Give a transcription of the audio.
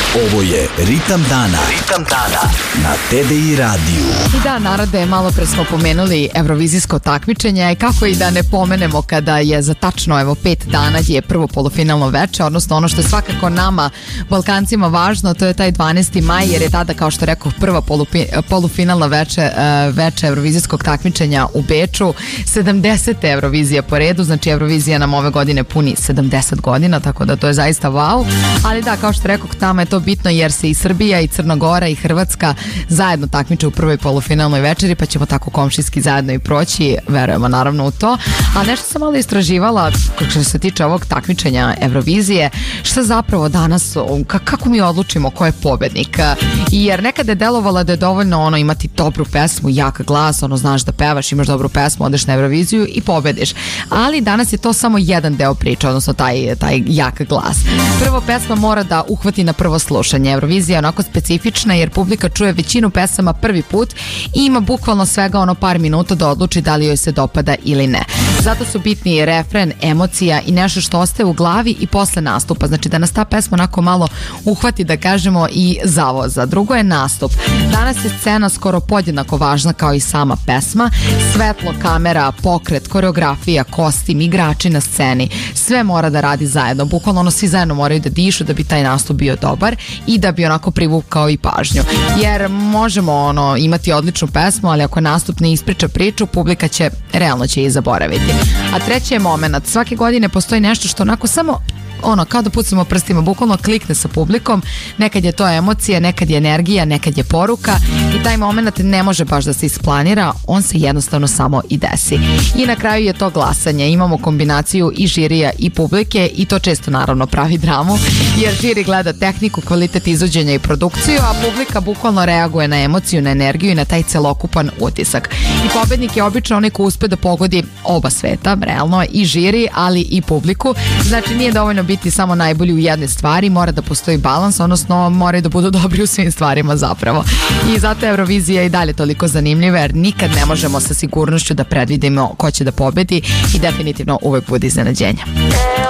Ovo je Ritam dana. Ritam dana na TDI radiju. I da, narode, malo pre smo pomenuli evrovizijsko takmičenje i kako i da ne pomenemo kada je za tačno 5 dana je prvo polufinalno veče, odnosno ono što je svakako nama Balkancima važno, to je taj 12. maj, jer je tada, kao što rekao, prva polufinalna veče evrovizijskog takmičenja u Beču. 70. Eurovizija po redu, znači Eurovizija nam ove godine puni 70 godina, tako da to je zaista wow. Ali da, kao što rekao, tamo je to bitno jer se i Srbija i Crna Gora i Hrvatska zajedno takmiče u prvoj polufinalnoj večeri, pa ćemo tako komšijski zajedno i proći, verujemo naravno u to. A nešto sam malo istraživala što se tiče ovog takmičenja Eurovizije, šta zapravo danas, kako mi odlučimo ko je pobednik. Jer nekada je delovalo da je dovoljno imati dobru pesmu, jak glas, znaš da pevaš, imaš dobru pesmu, odeš na Euroviziju i pobediš. Ali danas je to samo jedan deo priče, odnosno taj jak glas. Prvo, pesma mora da uhvati na prvo slušanje. Eurovizija je onako specifična jer publika čuje većinu pesama prvi put i ima bukvalno svega par minuta da odluči da li joj se dopada ili ne. Zato su bitni refren, emocija i nešto što ostaje u glavi i posle nastupa. Znači da nas ta pesma onako malo uhvati, da kažemo, i zavoza. Drugo je nastup. Danas je scena skoro podjednako važna kao i sama pesma. Svetlo, kamera, pokret, koreografija, kostim, igrači na sceni. Sve mora da radi zajedno. Bukvalno svi zajedno moraju da dišu da bi taj nastup bio dobar i da bi onako privukao i pažnju. Jer možemo imati odličnu pesmu, ali ako nastup ne ispriča priču, publika će realno će i zaboraviti. A treći je moment. Svake godine postoji nešto što onako samo kao da pucamo prstima, bukvalno klikne sa publikom. Nekad je to emocija, nekad je energija, nekad je poruka i taj moment ne može baš da se isplanira, on se jednostavno samo i desi. I na kraju je to glasanje. Imamo kombinaciju i žirija i publike i to često naravno pravi dramu, jer žiri gleda tehniku, kvalitet izvođenja i produkciju, a publika bukvalno reaguje na emociju, na energiju i na taj celokupan utisak. I pobednik je obično onaj ko uspe da pogodi oba sveta, realno, i žiri, ali i publiku. Znači nije dovoljno biti samo najbolji u jednoj stvari, mora da postoji balans, odnosno moraju da budu dobri u svim stvarima zapravo. I zato je Eurovizija i dalje toliko zanimljiva, jer nikad ne možemo sa sigurnošću da predvidimo ko će da pobedi i definitivno uvek bude iznenađenja.